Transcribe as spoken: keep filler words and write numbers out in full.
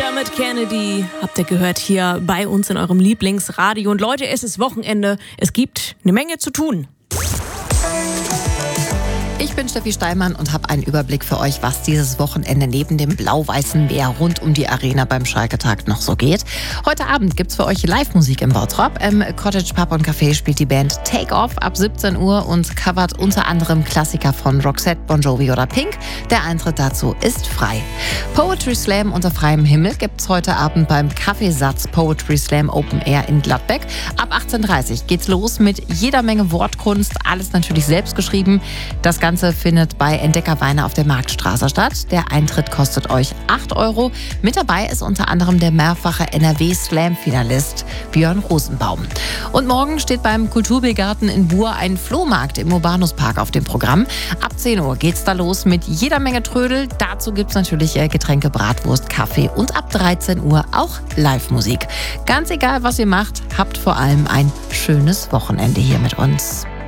Dermot Kennedy habt ihr gehört hier bei uns in eurem Lieblingsradio. Und Leute, es ist Wochenende. Es gibt eine Menge zu tun. Ich bin Steffi Steinmann und habe einen Überblick für euch, was dieses Wochenende neben dem blau-weißen Meer rund um die Arena beim Schalke-Tag noch so geht. Heute Abend gibt's für euch Live-Musik im Bottrop. Im Cottage Pub und Café spielt die Band Take Off ab siebzehn Uhr und covert unter anderem Klassiker von Roxette, Bon Jovi oder Pink. Der Eintritt dazu ist frei. Poetry Slam unter freiem Himmel gibt's heute Abend beim Kaffeesatz Poetry Slam Open Air in Gladbeck. Ab achtzehn Uhr dreißig geht's los mit jeder Menge Wortkunst, alles natürlich selbst geschrieben. Das Ganze Ganze findet bei Entdecker Weine auf der Marktstraße statt. Der Eintritt kostet euch acht Euro. Mit dabei ist unter anderem der mehrfache N R W-Slam-Finalist Björn Rosenbaum. Und morgen steht beim Kulturbegarten in Buhr ein Flohmarkt im Urbanuspark auf dem Programm. Ab zehn Uhr geht's da los mit jeder Menge Trödel. Dazu gibt's natürlich Getränke, Bratwurst, Kaffee und ab dreizehn Uhr auch Live-Musik. Ganz egal, was ihr macht, habt vor allem ein schönes Wochenende hier mit uns.